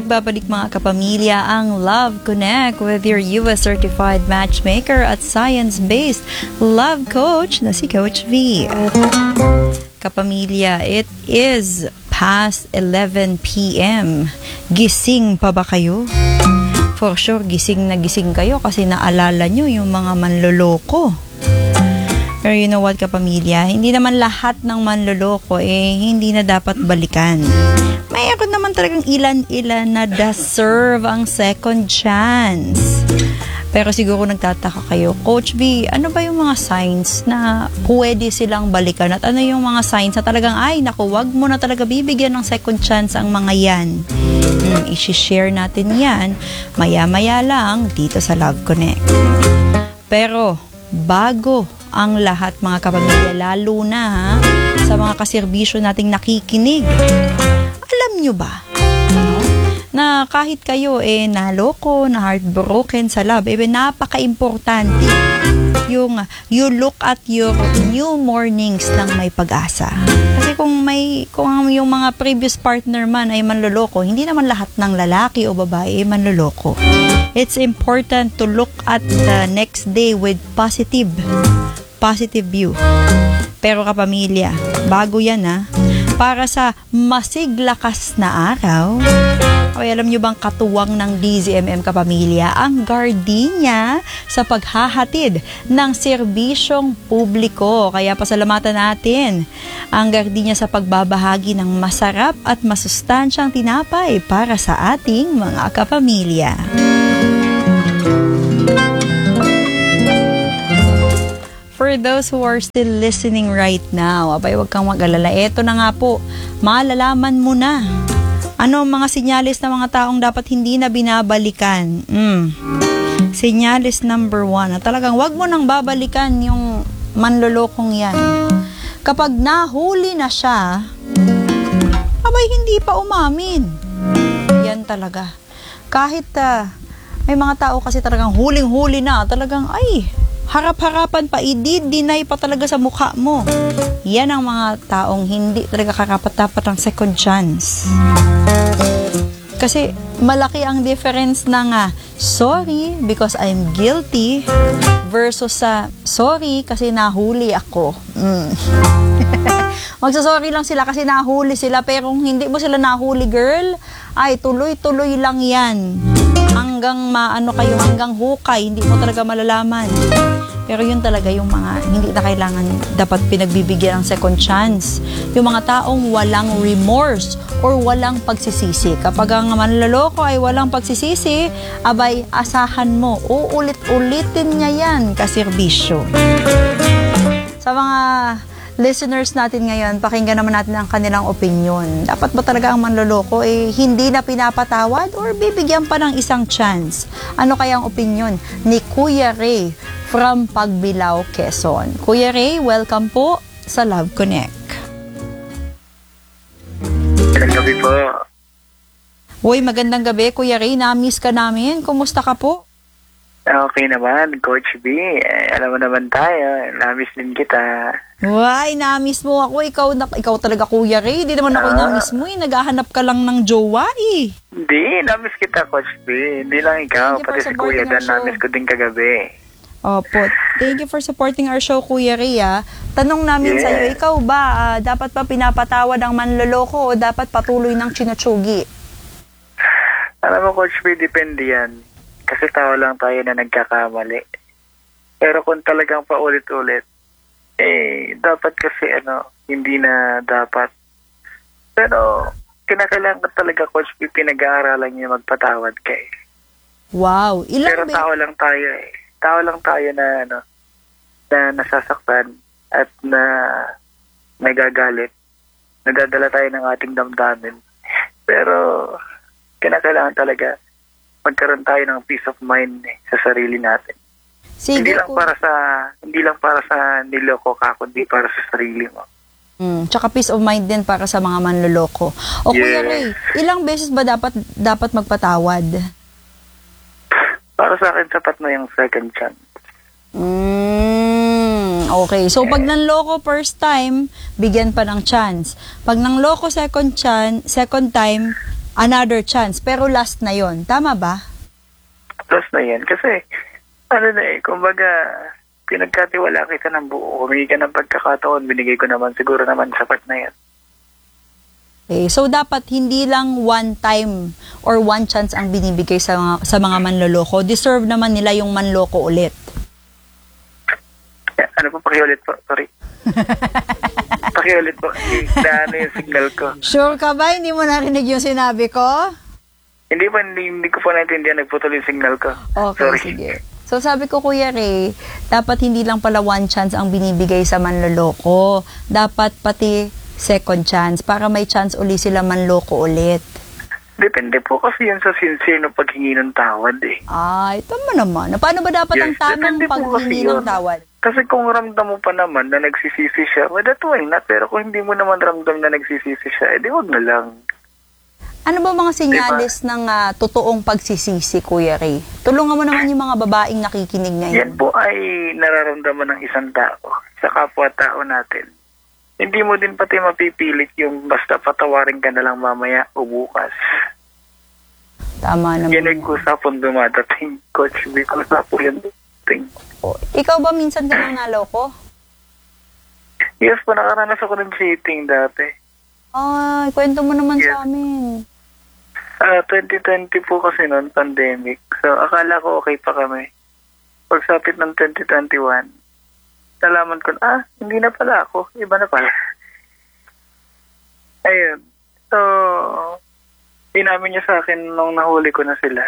nagbabalik mga kapamilya ang Love Connect with your US certified matchmaker at science-based love coach na si Coach V. Kapamilya, it is past 11 p.m. Gising pa ba kayo? For sure, gising na gising kayo kasi naalala nyo yung mga manloloko. Pero you know what, kapamilya, hindi naman lahat ng manloloko hindi na dapat balikan. Mayroon naman talagang ilan-ilan na deserve ang second chance. Pero siguro nagtataka kayo, Coach B, ano ba yung mga signs na pwede silang balikan? At ano yung mga signs na talagang, ay, naku, wag mo na talaga bibigyan ng second chance ang mga yan. I-share natin yan maya-maya lang dito sa Love Connect. Pero, bago ang lahat mga kapamilya, lalo na sa mga kaserbisyo nating nakikinig, alam nyo ba na kahit kayo naloko, na heartbroken sa love, napaka-importante yung you look at your new mornings ng may pag-asa. Kasi kung yung mga previous partner man ay manloloko, hindi naman lahat ng lalaki o babae manloloko. It's important to look at the next day with positive view. Pero kapamilya, bago yan para sa masiglakas na araw, ay alam nyo bang katuwang ng DZMM kapamilya ang gardenia sa paghahatid ng serbisyong publiko. Kaya pasalamatan natin ang gardenia sa pagbabahagi ng masarap at masustansyang tinapay para sa ating mga kapamilya. For those who are still listening right now, abay, wag kang mag-alala. Eto na nga po, malalaman mo na ano ang mga sinyalis ng mga taong dapat hindi na binabalikan. Sinyalis number 1, na talagang wag mo nang babalikan yung manlolokong yan. Kapag nahuli na siya, abay, hindi pa umamin. Yan talaga. Kahit may mga tao kasi talagang huling-huli na, talagang ay, harap-harapan pa, i-deny pa talaga sa mukha mo. Yan ang mga taong hindi talaga karapat-dapat ng second chance. Kasi malaki ang difference ng sorry because I'm guilty versus sorry kasi nahuli ako. Magsasorry lang sila kasi nahuli sila, pero kung hindi mo sila nahuli, girl, ay tuloy-tuloy lang yan. Hanggang hanggang hukay, hindi mo talaga malalaman. Pero yun talaga yung mga hindi na kailangan dapat pinagbibigyan ng second chance. Yung mga taong walang remorse or walang pagsisisi. Kapag ang manloloko ay walang pagsisisi, abay, asahan mo, uulit-ulitin niya yan kaserbisyo. Sa mga listeners natin ngayon, pakinggan naman natin ang kanilang opinion. Dapat ba talaga ang manloloko hindi na pinapatawad or bibigyan pa ng isang chance? Ano kaya ang opinion ni Kuya Ray from Pagbilao, Quezon? Kuya Ray, welcome po sa Love Connect. Magandang gabi po. Uy, magandang gabi, Kuya Ray. Na-miss ka namin. Kumusta ka po? Okay naman, Coach B. Alam mo naman tayo, na-miss din kita. Uy, na-miss mo ako. Ikaw talaga, Kuya Ray. Hindi naman ako na-miss mo. Naghahanap ka lang ng jowa Hindi, na-miss kita, Coach B. Hindi lang ikaw, pati si Kuya Dan, na-miss ko din kagabi. Opo. Thank you for supporting our show, Kuya Ray. Tanong namin sa'yo, ikaw ba, dapat pa pinapatawad ang manloloko o dapat patuloy ng chinatsugi? Alam mo, Coach B, depende yan. Kasi tao lang tayo na nagkakamali. Pero kung talagang paulit-ulit, dapat kasi hindi na dapat. Pero kinakailangan talaga, Coach B, pinag-aaralan niya magpatawad ka Wow. Pero tao lang tayo Tao lang tayo na na nasasaktan at na nagagalit. Nadadala tayo ng ating damdamin. Pero kinakailangan talaga magkaroon tayo ng peace of mind sa sarili natin. Sige, hindi lang para sa niloko ka, kundi para sa sarili mo. Tsaka peace of mind din para sa mga manloloko. O Kuya Ray, ilang beses ba dapat magpatawad? Para sa akin, sapat na yung second chance. Okay. So, pag nanloko first time, bigyan pa ng chance. Pag nanloko second time, another chance. Pero last na yon, tama ba? Plus na yan. Kasi, kumbaga, pinagkatiwala kita ng buo. Humingi ka ng pagkakataon, binigay ko naman, siguro naman sapat na yan. Okay, so dapat hindi lang one time or one chance ang binibigay sa mga manloloko. Deserve naman nila yung manloko ulit. Ano po, pakiulit po, sorry. Pakiulit po, ano yung signal ko. Sure ka ba? Hindi mo narinig yung sinabi ko? Hindi ko po naintindihan, nagputol yung signal ko. Okay, sorry. sige. So sabi ko, Kuya Ray, dapat hindi lang pala one chance ang binibigay sa manloloko. Dapat pati second chance para may chance uli sila manloko ulit. Depende po kasi yun sa sincere no paghingi ng tawad eh. Ay, tama naman. Paano ba dapat ang tamang depende po paghingi kasi ng yun. tawad? Kasi kung ramdam mo pa naman na nagsisisi siya, well, that why not? Pero kung hindi mo naman ramdam na nagsisisi siya, edi wag na lang. Ano ba mga sinyalis ng totoong pagsisisi, Kuya Ray? Tulungan mo naman yung mga babaeng nakikinig ngayon. Yan po ay nararamdaman ng isang tao sa kapwa-tao natin. Hindi mo din pati mapipilit yung basta patawarin ka na lang mamaya o bukas. Tama naman. Yan ay kusapon dumadating, Coach B. Kusapo yan dumating. Ikaw ba minsan ka nang naloko? Yes po, nakaranas ako ng cheating dati. Ay, kwento mo naman sa amin. 2020 po kasi noon, pandemic. So, akala ko okay pa kami. Pagsapit ng 2021, nalaman ko, hindi na pala ako. Iba na pala. Ayun. So, inamin niya sa akin nung nahuli ko na sila.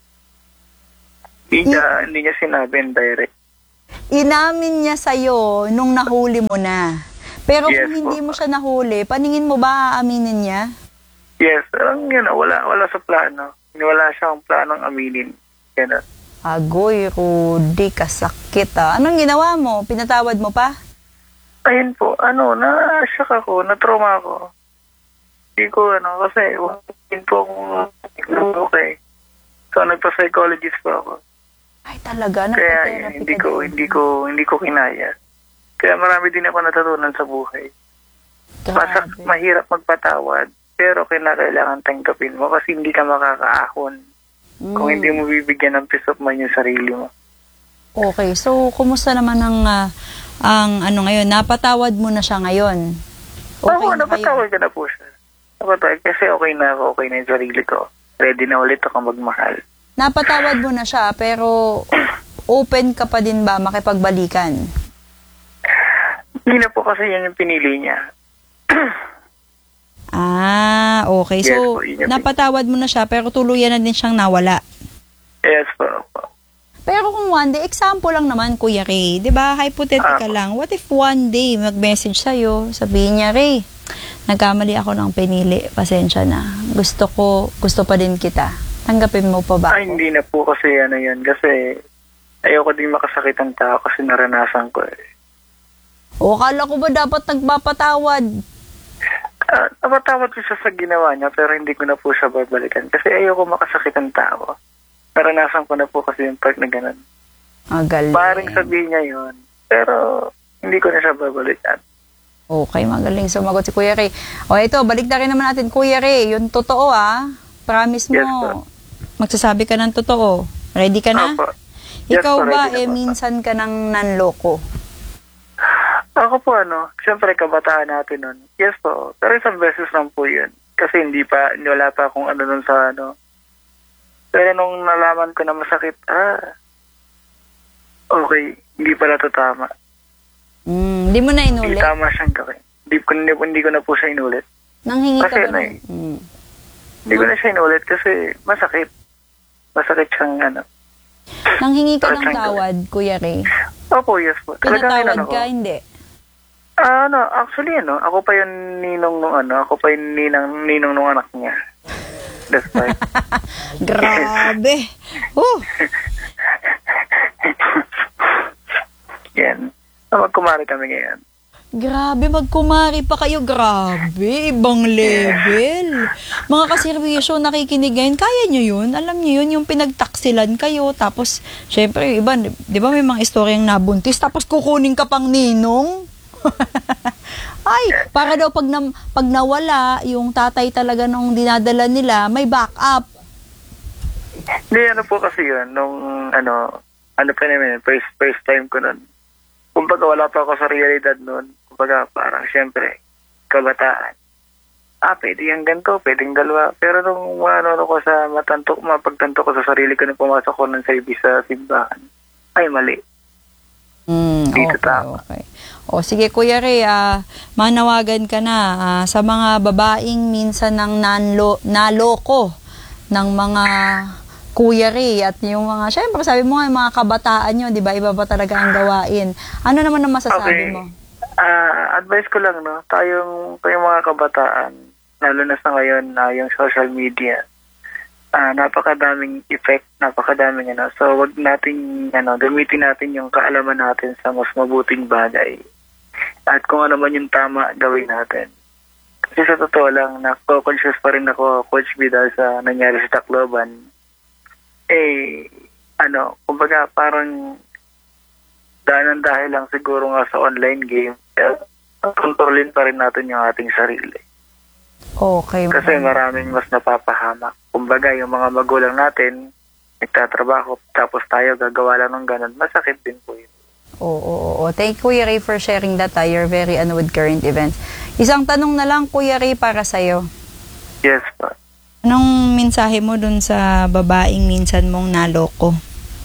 Hindi niya sinabi in direct. Inamin niya sa'yo nung nahuli mo na. Pero Yes, kung hindi po. mo siya nahuli, paningin mo ba aaminin niya? Yes, wala sa plano. Wala siyang planong aminin. Ganun. Agoy, Rudy, kasakit Anong ginawa mo? Pinatawad mo pa? Ayun po, na-shock ako, na-trauma ako. Hindi ko, kasi, hindi po akong okay. So, nagpa-psychologist po ako. Ay, talaga? Kaya, hindi ko kinaya. Kaya marami din ako natutunan sa buhay. Mahirap magpatawad, pero kailangan tanggapin mo kasi hindi ka makakaahon kung hindi mo bibigyan ng peace of mind yung sarili mo. Okay, so kumusta naman ang ngayon? Napatawad mo na siya ngayon? Oo, napatawad ka na po siya. Napatawad kasi okay na ako, okay na yung sarili ko. Ready na ulit ako magmahal. Napatawad mo na siya, pero open ka pa din ba makipagbalikan? Hindi na po kasi yun yung pinili niya. Okay. Yes, So, po, yun yung napatawad mo na siya, pero tuluyan na din siyang nawala. Yes po. Pero kung one day, example lang naman, Kuya Ray, di ba, hypothetical lang, what if one day, mag-message sa'yo, sabihin niya, Ray, nagkamali ako ng pinili, pasensya na. Gusto pa din kita. Tanggapin mo pa ba? Ay, hindi na po kasi yan. Kasi ayoko din makasakit ang tao kasi naranasan ko eh. O, kala ko ba dapat nagpapatawad? Napatawad ko siya sa ginawa niya pero hindi ko na po siya babalikan kasi ayoko makasakit ang tao. Naranasan ko na po kasi yung part na ganun. Galing. Maaaring sabihin niya yun pero hindi ko na siya babalikan. Okay, magaling sumagot si Kuya Ray. O, ito, balik na rin naman natin, Kuya Ray. Yung totoo, Promise mo, Yes, po. magsasabi ka ng totoo. Ready ka na? Opo. Yes, Ikaw po, ba, ready na po. minsan ka nang nanloko? Ako po siyempre kabataan natin nun. Yes po, pero isang beses lang po yun. Kasi wala pa akong nun sa Pero nung nalaman ko na masakit, okay, hindi pala ito tama. Hindi mo na Hindi inulit? tama siyang gawin. Hindi ko na po siya inulit. Nanghingi ka Kasi ba? Hindi ko na siya inulit kasi masakit. Masakit siyang Nanghingi ka ng Parang tawad, Kuya Ray? Opo, yes po. Pinatawad ka, hindi? Actually, ako pa yung ninong nung ako pa yung ninong nung anak niya. That's right. Grabe! Yan. Magkumari kami ngayon. Grabe, magkumari pa kayo. Grabe, ibang level. Mga kaservisyo, nakikinig ngayon, kaya nyo yun? Alam nyo yun, yung pinagtaksilan kayo. Tapos, syempre, iba, di ba may mga istoryang nabuntis, tapos kukunin ka pang ninong? Ay, para daw pag nawala, yung tatay talaga nung dinadala nila, may backup. Hindi, ano po kasi yun, nung ano pa naman, first time ko nun. Kumbaga wala pa ako sa realidad nun. Kumbaga parang syempre, kabataan. Pwede yung ganito, pwedeng dalawa. Pero nung ko sa mapagtanto ko sa sarili ko nung pumasok ko ng service sa simbahan, ay mali. Dito tama. Okay. O sige Kuya Ray, manawagan ka na sa mga babaeng minsan nang naloko ng mga Kuya Ray at yung mga, syempre sabi mo nga, yung mga kabataan nyo, di ba, iba ba talaga ang gawain? Ano naman ang masasabi mo? Advice ko lang, no, tayong mga kabataan, lalo na sa ngayon na yung social media, napakadaming effect, napakadaming so wag nating gamitin natin yung kaalaman natin sa mas mabuting bagay. At kung ano man yung tama, gawin natin. Kasi sa totoo lang, nako-conscious pa rin ako, Coach B, dahil sa nangyari sa Tacloban. Kumbaga parang dahil lang siguro nga sa online game, kontrolin pa rin natin yung ating sarili. Okay. Kasi maraming mas napapahamak. Kumbaga, yung mga magulang natin, nagtatrabaho, tapos tayo gagawa lang ng ganun, masakit din po yun. Oo. Thank you, Kuya Ray, for sharing that. You're very with current events. Isang tanong na lang, Kuya Ray, para sa'yo. Yes, pa. Anong mensahe mo dun sa babaeng minsan mong naloko?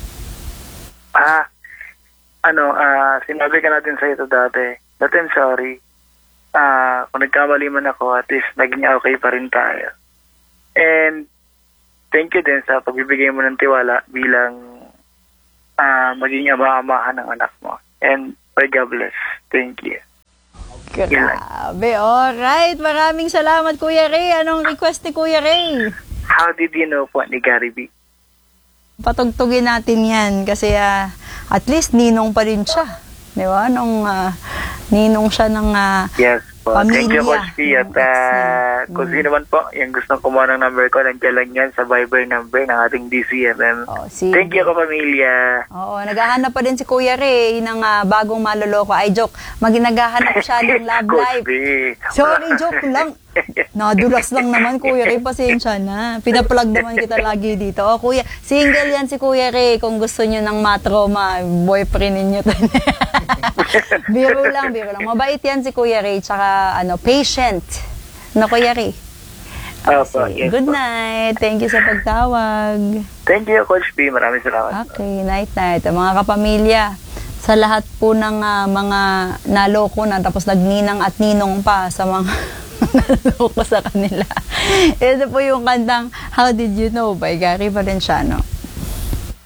Sinabi ka natin sa ito dati. But I'm sorry. Kung nagkamali man ako, at least naging okay pa rin tayo. And thank you din sa pagbibigay mo ng tiwala bilang maging ama-amahan ng anak mo. And by God bless. Thank you. Grabe. Alright. Maraming salamat, Kuya Ray. Anong request ni Kuya Ray? How did you know po ni Gary B? Patugtugin natin yan kasi at least ninong pa rin siya. Di ba? Ninong siya ng yes po. pamilya. Thank you, Coach P. At kung sino man po, yung gustong kumuha ng number ko, nandiyan lang yan sa Viber number ng ating DCMM. Thank you, kapamilya. Oo, naghahanap pa din si Kuya Ray ng bagong maloloko. Ay, joke. Naghahanap siya ng love life. Sorry, joke lang. Nadulas lang naman, Kuya Ray. Pasensya na. Pinaplug naman kita lagi dito. Kuya, single yan si Kuya Ray. Kung gusto nyo ng matroma, boyfriend ninyo. Biro lang. Mabait yan si Kuya Ray. Tsaka, patient. Kuya Ray? Yes, good night. Thank you sa pagtawag. Thank you, Coach B. Maraming salamat. Okay, night. Mga kapamilya, sa lahat po ng mga naloko na, tapos nagninang at ninong pa sa mga naloko sa kanila. Ito po yung kantang How Did You Know by Gary Valenciano.